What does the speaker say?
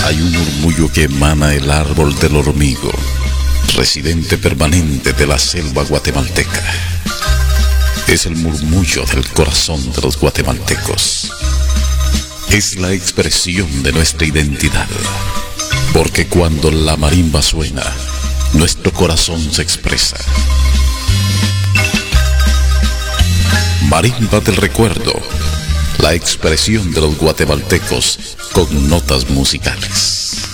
Hay un murmullo que emana el árbol del hormigo, residente permanente de la selva guatemalteca. Es el murmullo del corazón de los guatemaltecos. Es la expresión de nuestra identidad, porque cuando la marimba suena, nuestro corazón se expresa. Marimba del recuerdo, la expresión de los guatemaltecos con notas musicales.